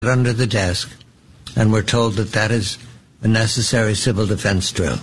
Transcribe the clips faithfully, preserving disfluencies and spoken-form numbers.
under the desk, and we're told that that is a necessary civil defense drill.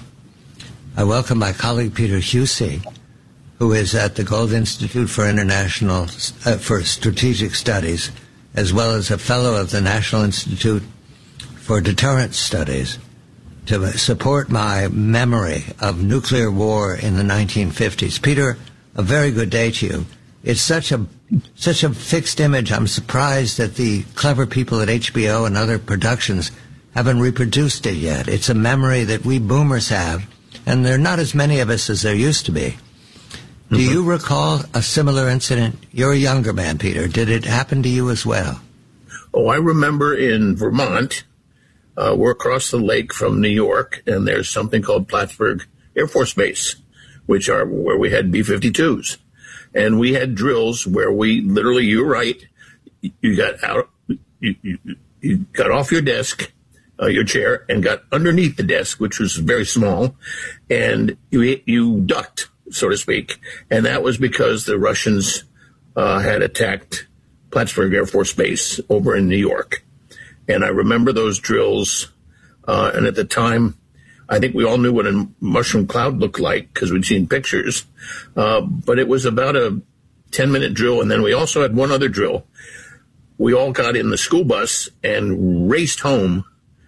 I welcome my colleague Peter Husey, who is at the Gold Institute for International uh, for Strategic Studies, as well as a fellow of the National Institute for Deterrence Studies, to support my memory of nuclear war in the nineteen fifties. Peter, a very good day to you. It's such a such a fixed image. I'm surprised that the clever people at H B O and other productions haven't reproduced it yet. It's a memory that we boomers have, and there are not as many of us as there used to be. Do mm-hmm. you recall a similar incident? You're a younger man, Peter. Did it happen to you as well? Oh, I remember in Vermont, uh, we're across the lake from New York, and there's something called Plattsburgh Air Force Base, which are where we had B fifty-twos. And we had drills where we literally, you're right, you got out, you, you, you got off your desk, uh, your chair, and got underneath the desk, which was very small, and you, you ducked, so to speak. And that was because the Russians uh, had attacked Plattsburgh Air Force Base over in New York. And I remember those drills, uh, and at the time, I think we all knew what a mushroom cloud looked like because we'd seen pictures. Uh, but it was about a ten-minute drill, and then we also had one other drill. We all got in the school bus and raced home.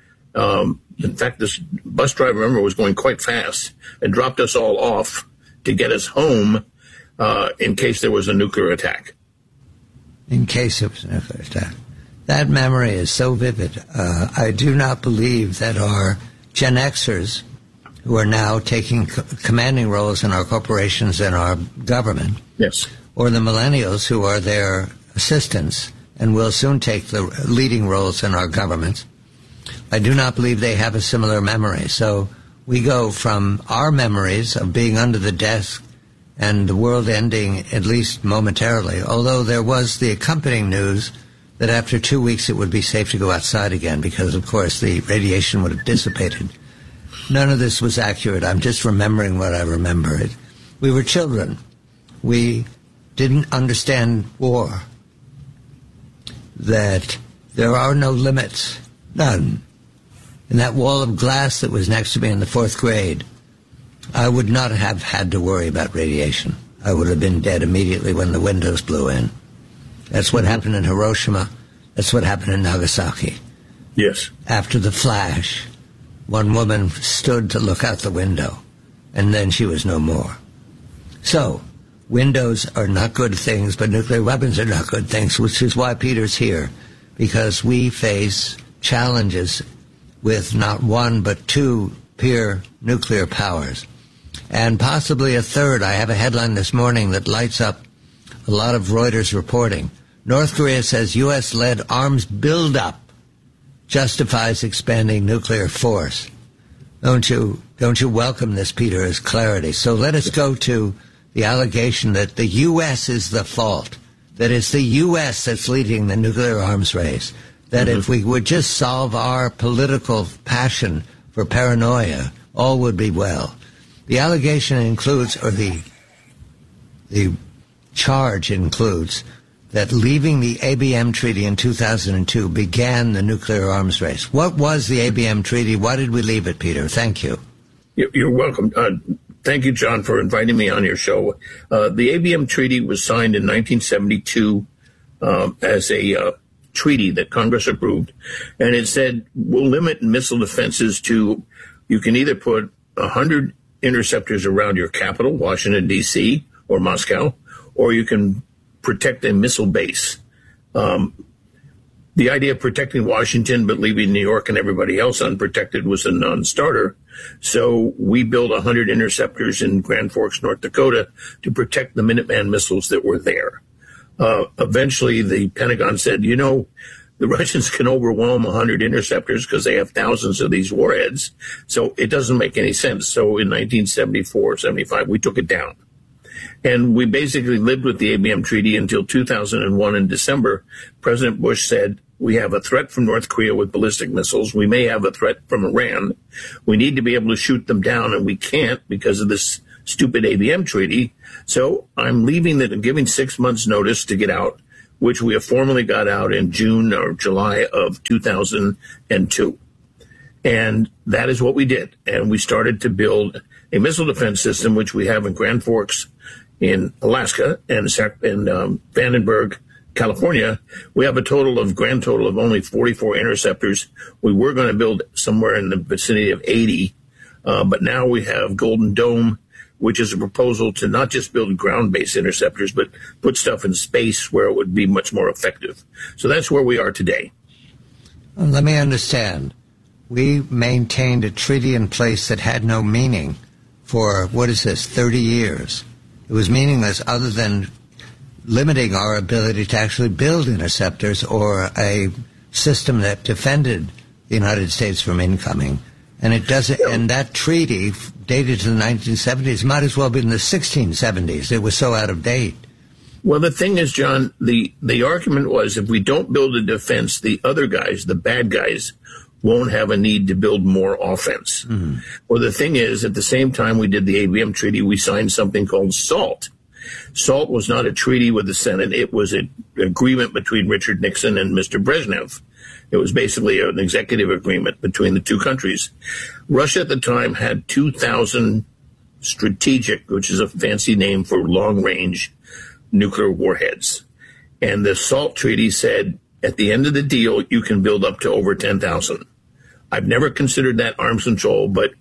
Um, in fact, this bus driver, I remember, was going quite fast and dropped us all off to get us home uh, in case there was a nuclear attack. In case it was a nuclear attack. That memory is so vivid. Uh, I do not believe that our Gen Xers, who are now taking co- commanding roles in our corporations and our government, yes, or the millennials who are their assistants and will soon take the leading roles in our government, I do not believe they have a similar memory. So we go from our memories of being under the desk and the world ending, at least momentarily, although there was the accompanying news that after two weeks it would be safe to go outside again because, of course, the radiation would have dissipated. None of this was accurate. I'm just remembering what I remember. It, we were children. We didn't understand war, that there are no limits, none. And that wall of glass that was next to me in the fourth grade, I would not have had to worry about radiation. I would have been dead immediately when the windows blew in. That's what happened in Hiroshima. That's what happened in Nagasaki. Yes. After the flash, one woman stood to look out the window, and then she was no more. So, windows are not good things, but nuclear weapons are not good things, which is why Peter's here, because we face challenges with not one but two peer nuclear powers, and possibly a third. I have a headline this morning that lights up a lot of Reuters reporting. North Korea says U S-led arms buildup justifies expanding nuclear force. Don't you, don't you welcome this, Peter, as clarity? So let us go to the allegation that the U S is the fault, that it's the U S that's leading the nuclear arms race, that mm-hmm. if we would just solve our political passion for paranoia, all would be well. The allegation includes, or the the charge includes, that leaving the A B M Treaty in two thousand two began the nuclear arms race. What was the A B M Treaty? Why did we leave it, Peter? Thank you. You're welcome. Uh, thank you, John, for inviting me on your show. Uh, the A B M Treaty was signed in nineteen seventy-two um, as a uh, treaty that Congress approved, and it said we'll limit missile defenses to, you can either put one hundred interceptors around your capital, Washington, D C, or Moscow, or you can protect a missile base. Um, the idea of protecting Washington but leaving New York and everybody else unprotected was a non-starter. So we built one hundred interceptors in Grand Forks, North Dakota, to protect the Minuteman missiles that were there. Uh, eventually, the Pentagon said, you know, the Russians can overwhelm one hundred interceptors because they have thousands of these warheads. So it doesn't make any sense. So in nineteen seventy-four, seventy-five, we took it down. And we basically lived with the A B M Treaty until two thousand one in December. President Bush said, we have a threat from North Korea with ballistic missiles. We may have a threat from Iran. We need to be able to shoot them down, and we can't because of this stupid A B M Treaty. So I'm leaving it and giving six months notice to get out. which we have formally got out in June or July of two thousand two. And that is what we did. And we started to build a missile defense system, which we have in Grand Forks in Alaska and in um, Vandenberg, California. We have a total of, grand total of only forty-four interceptors. We were going to build somewhere in the vicinity of eighty, uh, but now we have Golden Dome, which is a proposal to not just build ground-based interceptors, but put stuff in space where it would be much more effective. So that's where we are today. Well, let me understand. We maintained a treaty in place that had no meaning for, what is this, thirty years. It was meaningless other than limiting our ability to actually build interceptors or a system that defended the United States from incoming. And it doesn't, and that treaty dated to the nineteen seventies, might as well have been the sixteen seventies. It was so out of date. Well, the thing is, John, the, the argument was if we don't build a defense, the other guys, the bad guys, won't have a need to build more offense. Mm-hmm. Well, the thing is, at the same time we did the A B M treaty, we signed something called SALT. SALT was not a treaty with the Senate. It was an agreement between Richard Nixon and Mister Brezhnev. It was basically an executive agreement between the two countries. Russia at the time had two thousand strategic, which is a fancy name for long-range nuclear warheads. And the SALT treaty said, at the end of the deal, you can build up to over ten thousand. I've never considered that arms control, but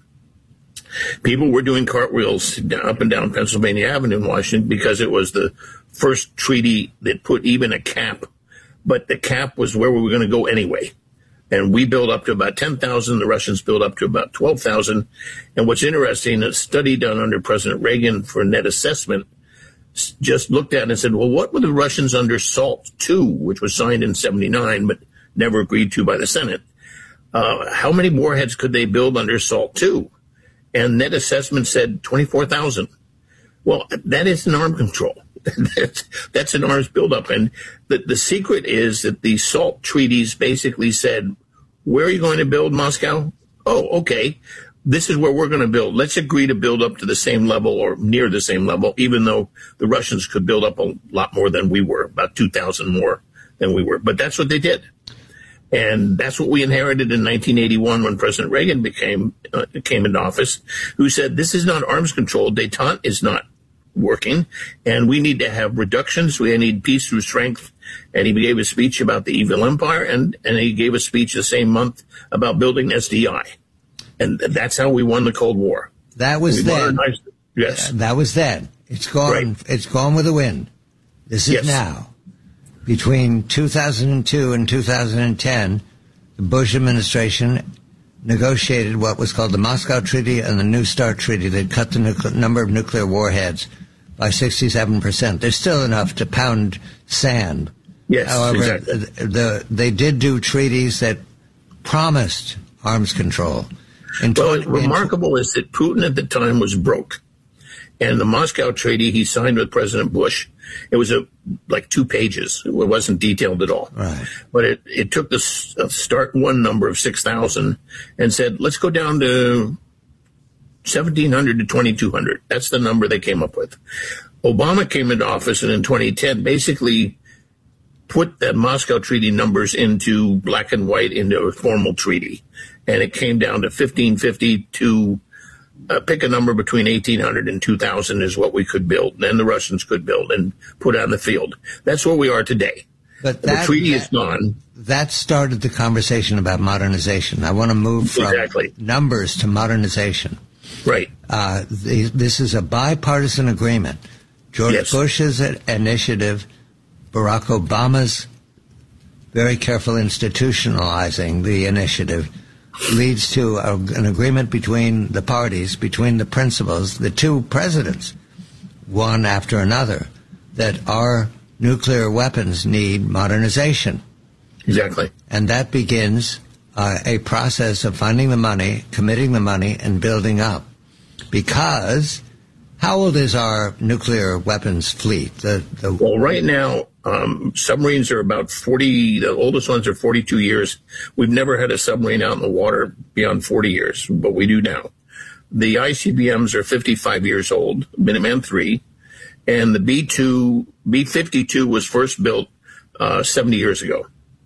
people were doing cartwheels up and down Pennsylvania Avenue in Washington because it was the first treaty that put even a cap, but the cap was where we were going to go anyway. And we built up to about ten thousand. The Russians built up to about twelve thousand. And what's interesting, a study done under President Reagan for net assessment just looked at it and said, well, what were the Russians under SALT two, which was signed in seventy-nine, but never agreed to by the Senate? Uh, how many warheads could they build under SALT two? And net assessment said twenty-four thousand. Well, that is an arms control. that's, that's an arms buildup. And the, the secret is that the SALT treaties basically said, where are you going to build, Moscow? Oh, okay. This is where we're going to build. Let's agree to build up to the same level or near the same level, even though the Russians could build up a lot more than we were, about two thousand more than we were. But that's what they did. And that's what we inherited in nineteen eighty-one when President Reagan became uh, came into office, who said, this is not arms control. Détente is not working, and we need to have reductions. We need peace through strength. And he gave a speech about the evil empire, and, and he gave a speech the same month about building S D I. And that's how we won the Cold War. That was then. Yes. That was then. It's gone. Right. It's gone with the wind. This is yes. now. Between two thousand two and two thousand ten, the Bush administration negotiated what was called the Moscow Treaty and the New START Treaty that cut the nucle- number of nuclear warheads by sixty-seven percent. There's still enough to pound sand. Yes, However, exactly. the, the, they did do treaties that promised arms control. In well, twenty, remarkable in, is that Putin at the time was broke. And the Moscow Treaty he signed with President Bush, it was a, like two pages. It wasn't detailed at all. Right. But it, it took the start one number of six thousand and said, let's go down to seventeen hundred to twenty-two hundred. That's the number they came up with. Obama came into office and in twenty ten basically put the Moscow Treaty numbers into black and white into a formal treaty. And it came down to fifteen fifty to uh, pick a number between eighteen hundred and two thousand is what we could build. Then the Russians could build and put on the field. That's where we are today. But that, the treaty that, is gone. That started the conversation about modernization. I want to move from exactly. numbers to modernization. Right. Uh, the, this is a bipartisan agreement. George yes. Bush's initiative, Barack Obama's very careful institutionalizing the initiative, leads to a, an agreement between the parties, between the principals, the two presidents, one after another, that our nuclear weapons need modernization. Exactly. And that begins uh, a process of finding the money, committing the money, and building up. Because how old is our nuclear weapons fleet? The, the well, right now, um, submarines are about forty. The oldest ones are forty-two years. We've never had a submarine out in the water beyond forty years, but we do now. The I C B Ms are fifty-five years old, Minuteman three, and the B two, B fifty-two was first built uh, seventy years ago.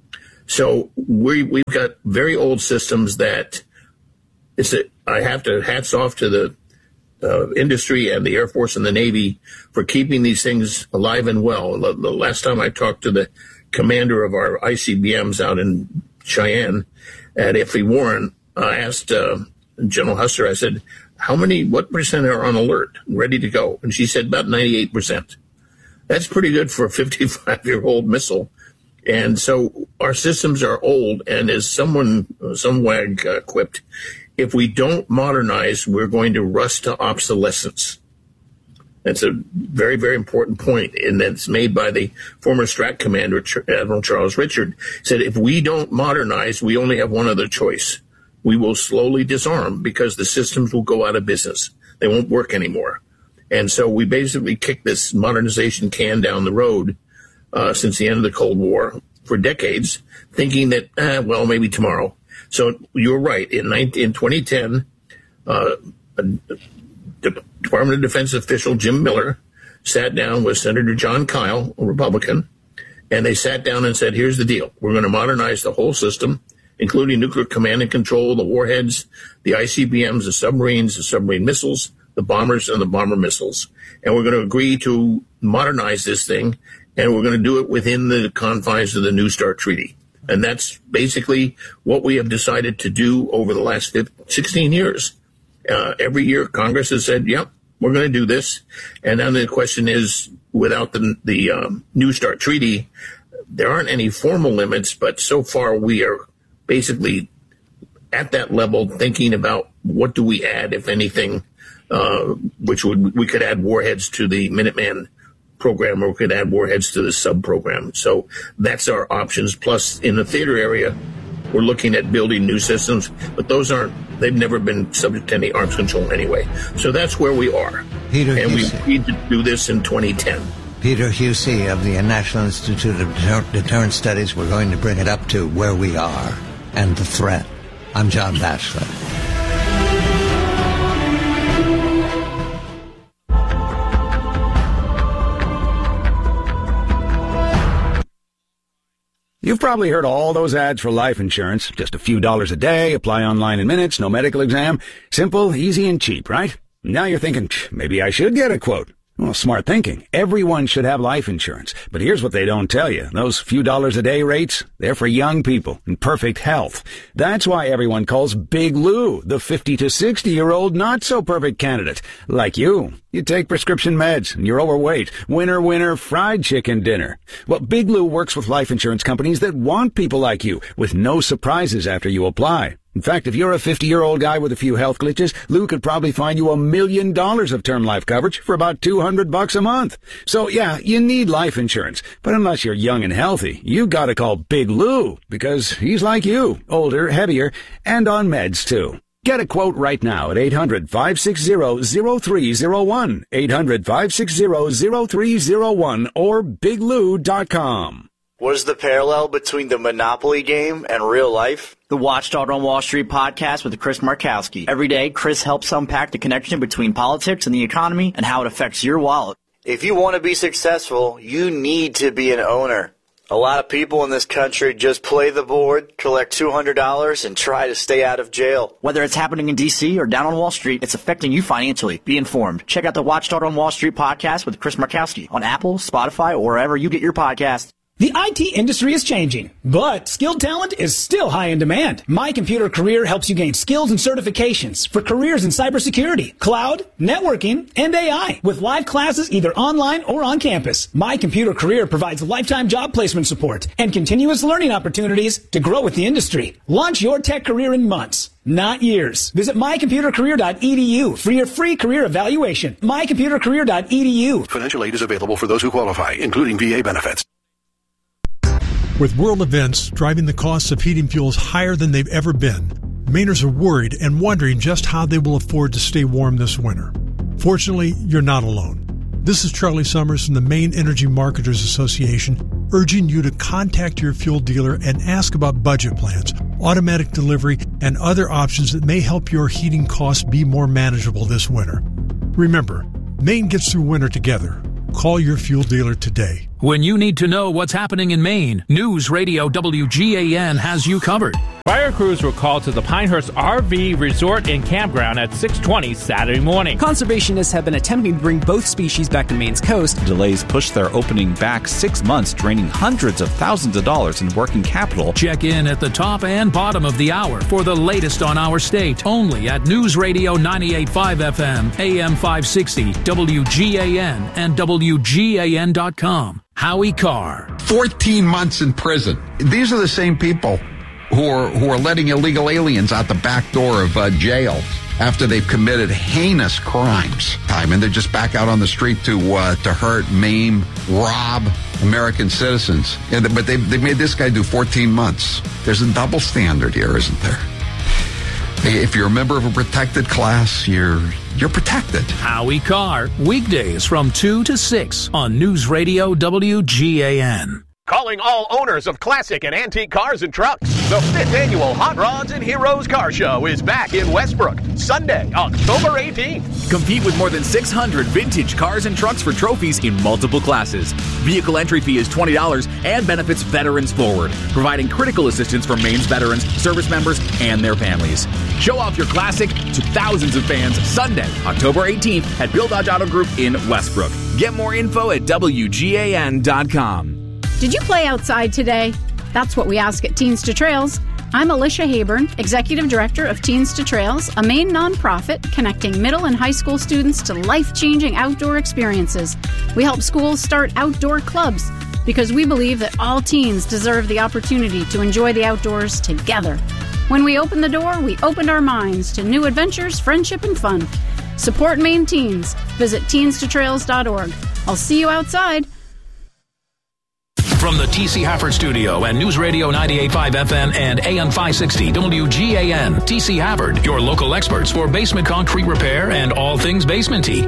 So we, we've got very old systems that it's a, I have to hats off to the uh, industry and the Air Force and the Navy for keeping these things alive and well. The, the last time I talked to the commander of our I C B Ms out in Cheyenne at F E Warren, I asked uh, General Huster, I said, how many, what percent are on alert, ready to go? And she said about ninety-eight percent. That's pretty good for a fifty-five-year-old missile. And so our systems are old, and as someone, some wag uh, quipped, if we don't modernize, we're going to rust to obsolescence. That's a very, very important point, and that's made by the former Strat Commander, Admiral Charles Richard. He said, if we don't modernize, we only have one other choice. We will slowly disarm because the systems will go out of business. They won't work anymore. And so we basically kicked this modernization can down the road Uh, since the end of the Cold War for decades, thinking that, eh, well, maybe tomorrow. So you're right. In, nineteen, in twenty ten, uh, a Department of Defense official, Jim Miller, sat down with Senator John Kyle, a Republican, and they sat down and said, here's the deal. We're going to modernize the whole system, including nuclear command and control, the warheads, the I C B Ms, the submarines, the submarine missiles, the bombers, and the bomber missiles. And we're going to agree to modernize this thing, and we're going to do it within the confines of the New START Treaty. And that's basically what we have decided to do over the last fifteen, sixteen years. Uh, every year, Congress has said, yep, we're going to do this. And then the question is, without the, the um, New START Treaty, there aren't any formal limits, but so far we are basically at that level thinking about what do we add, if anything, uh, which would we could add warheads to the Minuteman program, or we could add warheads to the sub program. So that's our options. Plus, in the theater area, we're looking at building new systems, but those aren't, they've never been subject to any arms control anyway. So that's where we are. Peter and Husey. we agreed to do this in twenty ten. Peter Husey of the National Institute of Deter- Deterrent Studies. We're going to bring it up to where we are and the threat. I'm John Batchelor. You've probably heard all those ads for life insurance. Just a few dollars a day, apply online in minutes, no medical exam. Simple, easy, and cheap, right? Now you're thinking, maybe I should get a quote. Well, smart thinking. Everyone should have life insurance. But here's what they don't tell you. Those few dollars a day rates, they're for young people in perfect health. That's why everyone calls Big Lou the fifty to sixty-year-old not-so-perfect candidate. Like you. You take prescription meds, and you're overweight. Winner, winner, fried chicken dinner. Well, Big Lou works with life insurance companies that want people like you, with no surprises after you apply. In fact, if you're a fifty-year-old guy with a few health glitches, Lou could probably find you a million dollars of term life coverage for about two hundred bucks a month. So, yeah, you need life insurance. But unless you're young and healthy, you gotta call Big Lou, because he's like you, older, heavier, and on meds, too. Get a quote right now at eight hundred, five six zero, zero three zero one, eight hundred, five six zero, zero three zero one, or big lou dot com. What is the parallel between the Monopoly game and real life? The Watchdog on Wall Street podcast with Chris Markowski. Every day, Chris helps unpack the connection between politics and the economy and how it affects your wallet. If you want to be successful, you need to be an owner. A lot of people in this country just play the board, collect two hundred dollars, and try to stay out of jail. Whether it's happening in D C or down on Wall Street, it's affecting you financially. Be informed. Check out the Watchdog on Wall Street podcast with Chris Markowski on Apple, Spotify, or wherever you get your podcasts. The I T industry is changing, but skilled talent is still high in demand. My Computer Career helps you gain skills and certifications for careers in cybersecurity, cloud, networking, and A I with live classes either online or on campus. My Computer Career provides lifetime job placement support and continuous learning opportunities to grow with the industry. Launch your tech career in months, not years. Visit my computer career dot e d u for your free career evaluation. my computer career dot e d u. Financial aid is available for those who qualify, including V A benefits. With world events driving the costs of heating fuels higher than they've ever been, Mainers are worried and wondering just how they will afford to stay warm this winter. Fortunately, you're not alone. This is Charlie Summers from the Maine Energy Marketers Association, urging you to contact your fuel dealer and ask about budget plans, automatic delivery, and other options that may help your heating costs be more manageable this winter. Remember, Maine gets through winter together. Call your fuel dealer today. When you need to know what's happening in Maine, News Radio W G A N has you covered. Fire crews were called to the Pinehurst R V Resort and Campground at six twenty Saturday morning. Conservationists have been attempting to bring both species back to Maine's coast. Delays pushed their opening back six months, draining hundreds of thousands of dollars in working capital. Check in at the top and bottom of the hour for the latest on our state, only at News Radio ninety-eight point five F M, A M five sixty, W G A N, and W G A N dot com. Howie Carr. fourteen months in prison. These are the same people who are who are letting illegal aliens out the back door of uh, jail after they've committed heinous crimes. I mean, they're just back out on the street to uh, to hurt, maim, rob American citizens. And, but they they made this guy do fourteen months. There's a double standard here, isn't there? If you're a member of a protected class, you're you're protected. Howie Carr, weekdays from two to six on News Radio W G A N. Calling all owners of classic and antique cars and trucks. The fifth annual Hot Rods and Heroes Car Show is back in Westbrook, Sunday, October eighteenth. Compete with more than six hundred vintage cars and trucks for trophies in multiple classes. Vehicle entry fee is twenty dollars and benefits Veterans Forward, providing critical assistance for Maine's veterans, service members, and their families. Show off your classic to thousands of fans Sunday, October eighteenth at Bill Dodge Auto Group in Westbrook. Get more info at W G A N dot com. Did you play outside today? That's what we ask at Teens to Trails. I'm Alicia Hayburn, Executive Director of Teens to Trails, a Maine nonprofit connecting middle and high school students to life-changing outdoor experiences. We help schools start outdoor clubs because we believe that all teens deserve the opportunity to enjoy the outdoors together. When we opened the door, we opened our minds to new adventures, friendship, and fun. Support Maine teens. Visit teens to trails dot org. I'll see you outside. From the T C Hafford Studio and News Radio ninety-eight point five F M and A M five sixty W G A N, T C Hafford, your local experts for basement concrete repair and all things basement-y.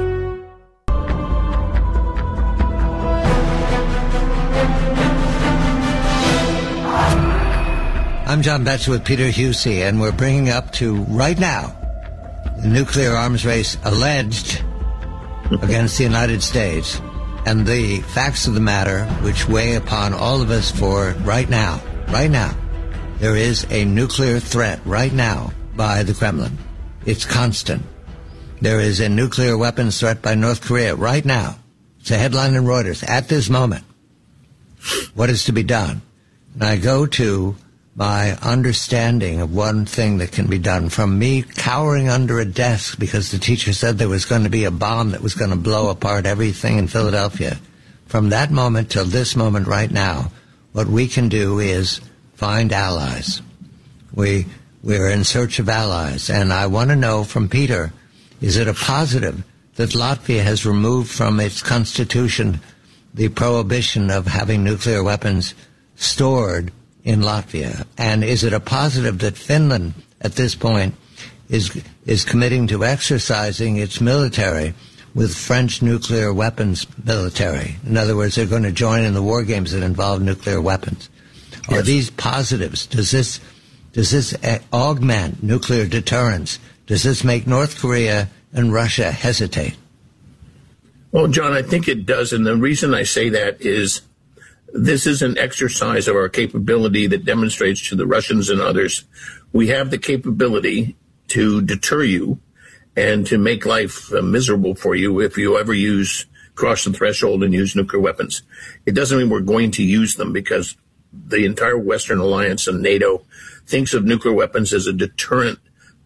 I'm John Betts with Peter Husey, and we're bringing up to, right now, the nuclear arms race alleged against the United States. And the facts of the matter, which weigh upon all of us for right now, right now, there is a nuclear threat right now by the Kremlin. It's constant. There is a nuclear weapons threat by North Korea right now. It's a headline in Reuters at this moment. What is to be done? And I go to my understanding of one thing that can be done from me cowering under a desk because the teacher said there was going to be a bomb that was going to blow apart everything in Philadelphia. From that moment till this moment right now, what we can do is find allies. We, we're in search of allies. And I want to know from Peter, is it a positive that Latvia has removed from its constitution the prohibition of having nuclear weapons stored in Latvia? And is it a positive that Finland, at this point, is is committing to exercising its military with French nuclear weapons military? In other words, they're going to join in the war games that involve nuclear weapons. Yes. Are these positives? Does this does this augment nuclear deterrence? Does this make North Korea and Russia hesitate? Well, John, I think it does. And the reason I say that is this is an exercise of our capability that demonstrates to the Russians and others we have the capability to deter you and to make life uh, miserable for you if you ever use, cross the threshold and use nuclear weapons. It doesn't mean we're going to use them because the entire Western Alliance and NATO thinks of nuclear weapons as a deterrent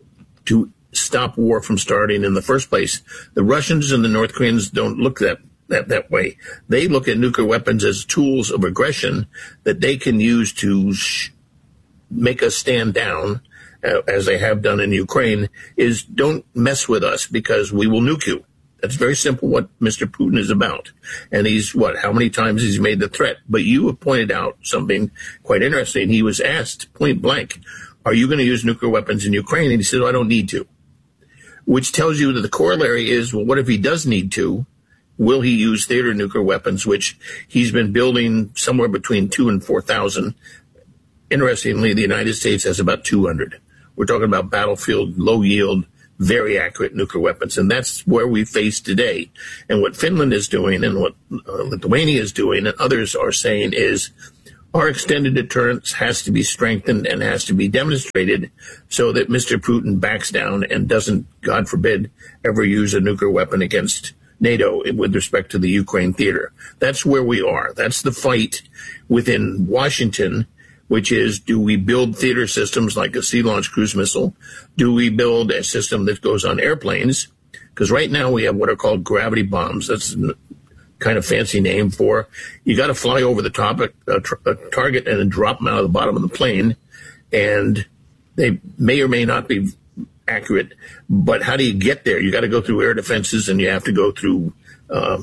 to stop war from starting in the first place. The Russians and the North Koreans don't look that That, that way. They look at nuclear weapons as tools of aggression that they can use to sh- make us stand down, uh, as they have done in Ukraine, is don't mess with us because we will nuke you. That's very simple what Mister Putin is about. And he's, what, how many times he's made the threat? But you have pointed out something quite interesting. He was asked point blank, are you going to use nuclear weapons in Ukraine? And he said, oh, I don't need to. Which tells you that the corollary is, well, what if he does need to? Will he use theater nuclear weapons, which he's been building somewhere between two and four thousand? Interestingly, the United States has about two hundred. We're talking about battlefield, low yield, very accurate nuclear weapons. And that's where we face today. And what Finland is doing and what uh, Lithuania is doing and others are saying is our extended deterrence has to be strengthened and has to be demonstrated so that Mister Putin backs down and doesn't, God forbid, ever use a nuclear weapon against NATO with respect to the Ukraine theater. That's where we are. That's the fight within Washington, which is, do we build theater systems like a sea-launched cruise missile? Do we build a system that goes on airplanes? Because right now we have what are called gravity bombs. That's a kind of fancy name for you got to fly over the top of a, a target and then drop them out of the bottom of the plane. And they may or may not be accurate, but how do you get there? You got to go through air defenses, and you have to go through uh,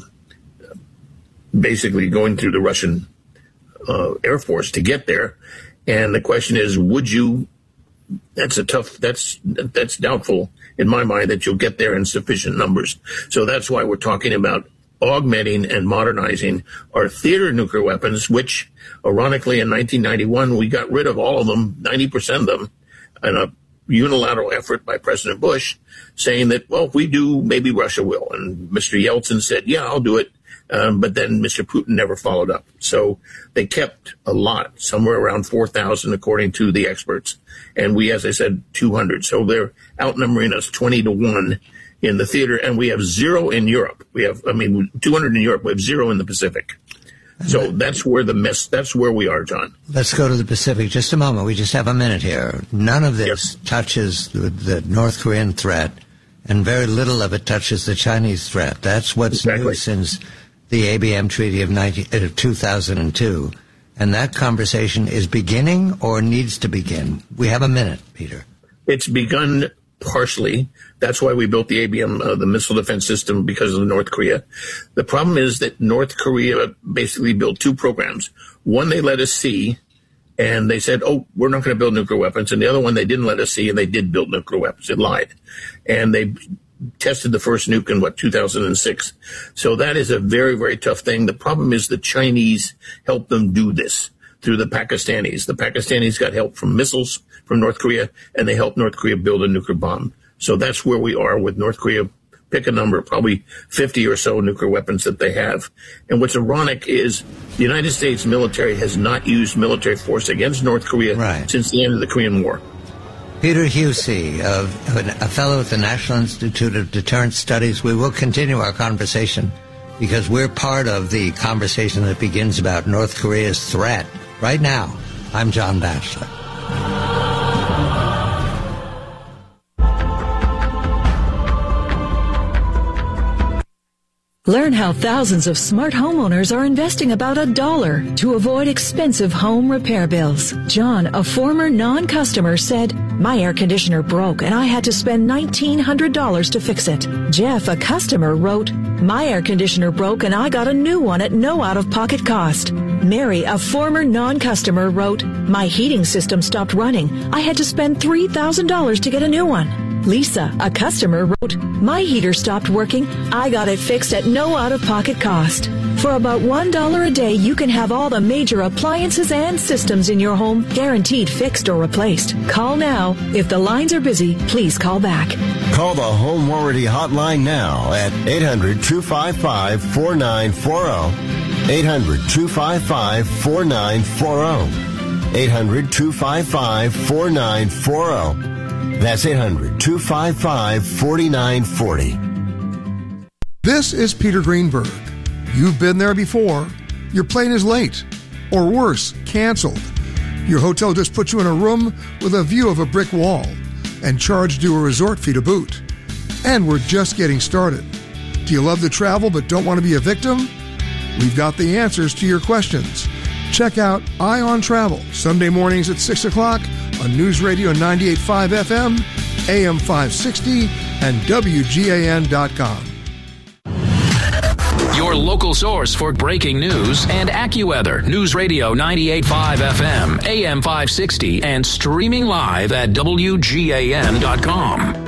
basically going through the Russian uh, Air Force to get there. And the question is, would you? That's a tough. That's that's doubtful in my mind that you'll get there in sufficient numbers. So that's why we're talking about augmenting and modernizing our theater nuclear weapons, which, ironically, in nineteen ninety-one we got rid of all of them, ninety percent of them, in a unilateral effort by President Bush, saying that, well, if we do, maybe Russia will. And Mister Yeltsin said, yeah, I'll do it. Um, but then Mister Putin never followed up. So they kept a lot, somewhere around four thousand, according to the experts. And we, as I said, two hundred. So they're outnumbering us twenty to one in the theater. And we have zero in Europe. We have, I mean, two hundred in Europe. We have zero in the Pacific. So that's where the mess, that's where we are, John. Let's go to the Pacific just a moment. We just have a minute here. None of this yep. touches the, the North Korean threat, and very little of it touches the Chinese threat. That's what's exactly. new since the A B M Treaty of nineteen, uh, two thousand two. And that conversation is beginning or needs to begin. We have a minute, Peter. It's begun partially. That's why we built the A B M, uh, the missile defense system, because of North Korea. The problem is that North Korea basically built two programs. One they let us see, and they said, oh, we're not going to build nuclear weapons. And the other one they didn't let us see, and they did build nuclear weapons. It lied. And they tested the first nuke in, what, two thousand six. So that is a very, very tough thing. The problem is the Chinese helped them do this through the Pakistanis. The Pakistanis got help from missiles from North Korea, and they helped North Korea build a nuclear bomb. So that's where we are with North Korea. Pick a number, probably fifty or so nuclear weapons that they have. And what's ironic is the United States military has not used military force against North Korea right. since the end of the Korean War. Peter Husey, a fellow at the National Institute of Deterrence Studies. We will continue our conversation because we're part of the conversation that begins about North Korea's threat. Right now, I'm John Batchelor. Learn how thousands of smart homeowners are investing about a dollar to avoid expensive home repair bills. John, a former non-customer, said, my air conditioner broke and I had to spend nineteen hundred dollars to fix it. Jeff, a customer, wrote, my air conditioner broke and I got a new one at no out-of-pocket cost. Mary, a former non-customer, wrote, my heating system stopped running. I had to spend three thousand dollars to get a new one. Lisa, a customer, wrote, my heater stopped working. I got it fixed at no out-of-pocket cost. For about one dollar a day, you can have all the major appliances and systems in your home guaranteed fixed or replaced. Call now. If the lines are busy, please call back. Call the Home Warranty Hotline now at eight hundred, two five five, four nine four zero. eight hundred, two five five, four nine four zero. eight hundred, two five five, four nine four zero. That's eight hundred, two five five, four nine four zero. This is Peter Greenberg. You've been there before. Your plane is late. Or worse, canceled. Your hotel just put you in a room with a view of a brick wall and charged you a resort fee to boot. And we're just getting started. Do you love to travel but don't want to be a victim? We've got the answers to your questions. Check out Eye on Travel, Sunday mornings at six o'clock on News Radio ninety-eight point five F M, A M five sixty, and W G A N dot com. Your local source for breaking news and AccuWeather. News Radio ninety-eight point five F M, A M five sixty, and streaming live at W G A N dot com.